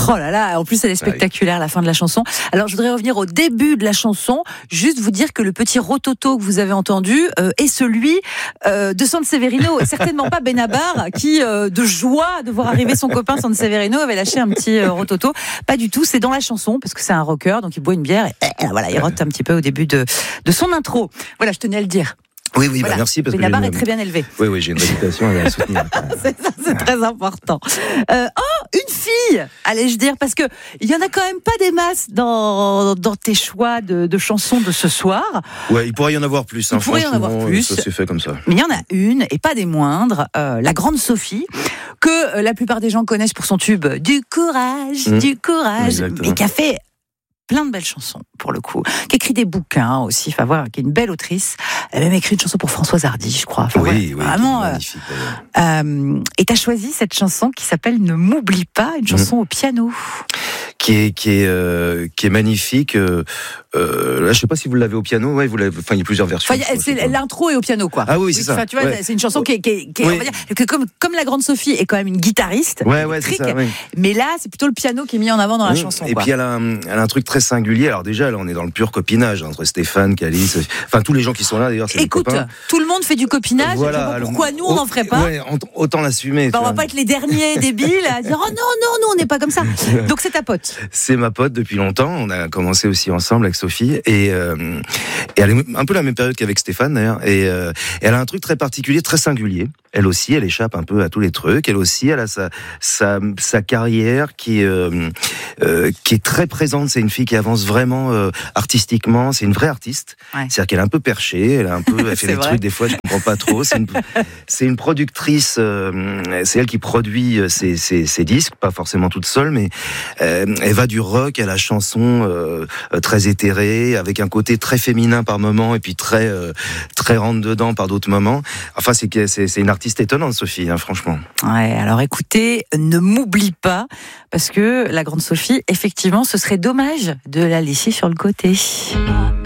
Oh là là, en plus elle est spectaculaire la fin de la chanson. Alors je voudrais revenir au début de la chanson, juste vous dire que le petit rototo que vous avez entendu est celui de Sanseverino, certainement pas Benabar qui de joie de voir arriver son copain Sanseverino avait lâché un petit rototo. Pas du tout, c'est dans la chanson parce que c'est un rocker, donc il boit une bière et voilà, il rote un petit peu au début de son intro. Voilà, je tenais à le dire. Oui, Voilà. bah merci. Parce Benabar que est très bien élevé. Oui, j'ai une réputation à soutenir. C'est très important. Une fille, allais-je dire, parce que il y en a quand même pas des masses dans tes choix de chansons de ce soir. Ouais, il pourrait y en avoir plus. Il pourrait y en avoir plus. Ça s'est fait comme ça. Mais il y en a une, et pas des moindres, la grande Sophie, que la plupart des gens connaissent pour son tube du courage, Exactement. mais qui a fait plein de belles chansons, pour le coup, qui écrit des bouquins aussi, enfin voilà, qui est une belle autrice. Elle a même écrit une chanson pour Françoise Hardy, je crois. Enfin, Oui, vraiment magnifique. et t'as choisi cette chanson qui s'appelle Ne m'oublie pas, une chanson au piano. Qui est magnifique. Là, je sais pas si vous l'avez au piano. Ouais, vous l'avez. Enfin, il y a plusieurs versions. Enfin, l'intro est au piano, quoi. Ah oui, c'est ça. Tu vois, c'est une chanson qui est on va dire, que comme la grande Sophie est quand même une guitariste, c'est ça. Ouais. mais là, c'est plutôt le piano qui est mis en avant dans la chanson. Et puis elle a un truc très singulier. Alors déjà, là, on est dans le pur copinage entre Stéphane, Calice, enfin tous les gens qui sont là. D'ailleurs, c'est des copains. Tout le monde fait du copinage. Voilà, pourquoi nous on n'en ferait pas? Ouais, autant l'assumer. On va pas être les derniers débiles à dire oh non, nous on n'est pas comme ça. Donc c'est ta pote. C'est ma pote depuis longtemps. On a commencé aussi ensemble avec Sophie et elle est un peu la même période qu'avec Stéphane d'ailleurs. Et elle a un truc très particulier, très singulier. Elle aussi, elle échappe un peu à tous les trucs. Elle aussi, elle a sa carrière qui est très présente. C'est une fille qui avance vraiment artistiquement. C'est une vraie artiste. Ouais. C'est-à-dire qu'elle est un peu perchée. Elle fait des trucs des fois je comprends pas trop. C'est une productrice. C'est elle qui produit ses disques, pas forcément toute seule, mais elle va du rock à la chanson très éthérée, avec un côté très féminin par moments et puis très rentre dedans par d'autres moments. Enfin, c'est une artiste étonnante, Sophie, hein, franchement. Ouais, alors écoutez, ne m'oublie pas, parce que la grande Sophie, effectivement, ce serait dommage de la laisser sur le côté.